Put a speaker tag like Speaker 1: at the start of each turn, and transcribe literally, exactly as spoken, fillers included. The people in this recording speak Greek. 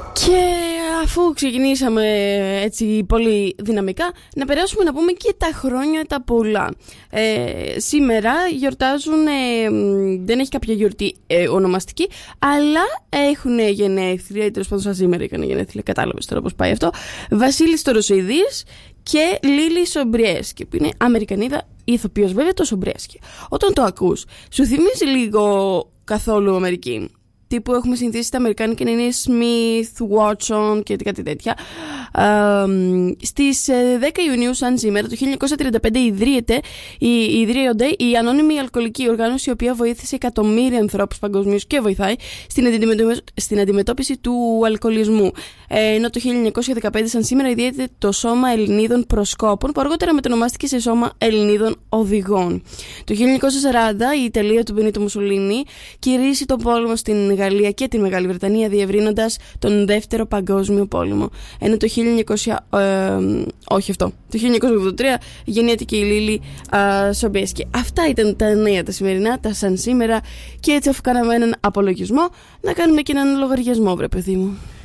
Speaker 1: Και αφού ξεκινήσαμε έτσι πολύ δυναμικά, να περάσουμε να πούμε και τα χρόνια τα πολλά. Ε, σήμερα γιορτάζουν, ε, δεν έχει κάποια γιορτή ε, ονομαστική, αλλά έχουν γενέθλια, ή τέλος πάντων σαν σήμερα είχαν γενέθλια, κατάλαβες τώρα πώς πάει αυτό. Βασίλης Τωροσοειδής και Λίλη Σομπριέσκη, που είναι Αμερικανίδα ηθοποιός, βέβαια, το Σομπριέσκη. Όταν το ακούς, σου θυμίζει λίγο καθόλου Αμερική? Τύπου έχουμε συνηθίσει στα αμερικάνικα να είναι Smith, Watson και κάτι τέτοια. Ε, στις δέκα Ιουνίου, σαν σήμερα, το χίλια εννιακόσια τριάντα πέντε, ιδρύεται, η, ιδρύονται η ανώνυμη αλκοολική οργάνωση, η οποία βοήθησε εκατομμύρια ανθρώπους παγκοσμίως και βοηθάει στην, αντιμετώπιση, στην αντιμετώπιση του αλκοολισμού. Ε, ενώ το χίλια εννιακόσια δεκαπέντε, σαν σήμερα, ιδρύεται το Σώμα Ελληνίδων Προσκόπων, που αργότερα μετονομάστηκε σε Σώμα Ελληνίδων Οδηγών. Το χίλια εννιακόσια σαράντα, η Ιταλία του Μπενίτο Μουσολίνι κηρύσσει τον πόλεμο στην Γαλλία και τη Μεγάλη Βρετανία, διευρύνοντας τον Δεύτερο Παγκόσμιο Πόλεμο. Ενώ το χίλια εννιακόσια, ε, όχι αυτό, το χίλια εννιακόσια ογδόντα τρία γεννήθηκε η Λίλη ε, Σομπιέσκη. Αυτά ήταν τα νέα τα σημερινά, τα σαν σήμερα, και έτσι, αφού κάναμε έναν απολογισμό, να κάνουμε και έναν λογαριασμό, βρε παιδί μου.